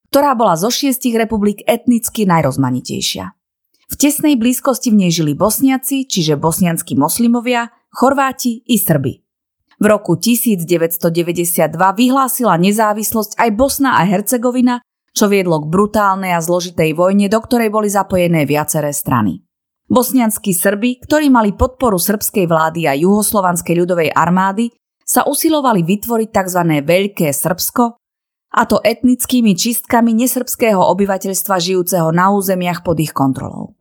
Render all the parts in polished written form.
ktorá bola zo 6 republik etnicky najrozmanitejšia. V tesnej blízkosti v nej žili Bosniaci, čiže bosnianskí moslimovia, Chorváti i Srbi. V roku 1992 vyhlásila nezávislosť aj Bosna a Hercegovina, čo viedlo k brutálnej a zložitej vojne, do ktorej boli zapojené viaceré strany. Bosnianskí Srbi, ktorí mali podporu srbskej vlády a juhoslovanskej ľudovej armády, sa usilovali vytvoriť tzv. Veľké Srbsko, a to etnickými čistkami nesrbského obyvateľstva žijúceho na územiach pod ich kontrolou.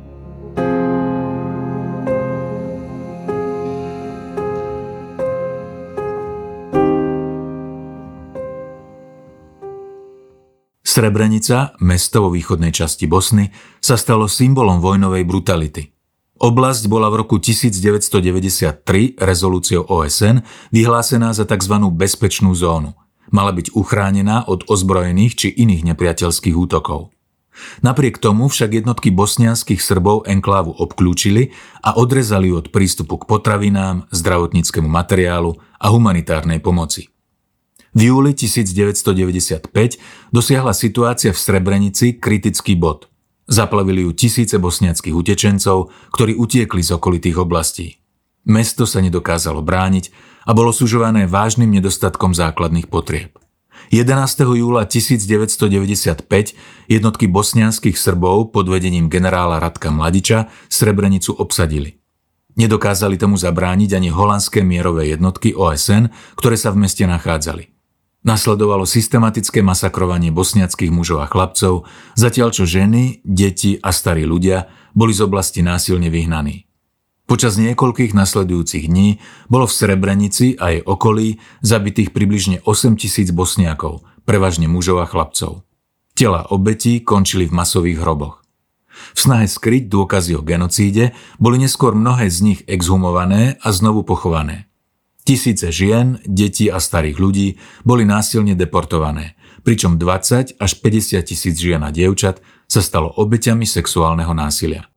Srebrenica, mesto vo východnej časti Bosny, sa stalo symbolom vojnovej brutality. Oblasť bola v roku 1993 rezolúciou OSN vyhlásená za tzv. Bezpečnú zónu. Mala byť uchránená od ozbrojených či iných nepriateľských útokov. Napriek tomu však jednotky bosnianskych Srbov enklávu obklúčili a odrezali ju od prístupu k potravinám, zdravotníckemu materiálu a humanitárnej pomoci. V júli 1995 dosiahla situácia v Srebrenici kritický bod. Zaplavili ju tisíce bosniackych utečencov, ktorí utiekli z okolitých oblastí. Mesto sa nedokázalo brániť a bolo sužované vážnym nedostatkom základných potrieb. 11. júla 1995 jednotky bosnianskych Srbov pod vedením generála Ratka Mladiča Srebrenicu obsadili. Nedokázali tomu zabrániť ani holandské mierové jednotky OSN, ktoré sa v meste nachádzali. Nasledovalo systematické masakrovanie bosniackych mužov a chlapcov, zatiaľ čo ženy, deti a starí ľudia boli z oblasti násilne vyhnaní. Počas niekoľkých nasledujúcich dní bolo v Srebrenici a jej okolí zabitých približne 8 000 Bosniakov, prevažne mužov a chlapcov. Telá obetí končili v masových hroboch. V snahe skryť dôkazy o genocíde boli neskôr mnohé z nich exhumované a znovu pochované. Tisíce žien, detí a starých ľudí boli násilne deportované, pričom 20 až 50 000 žien a dievčat sa stalo obeťami sexuálneho násilia.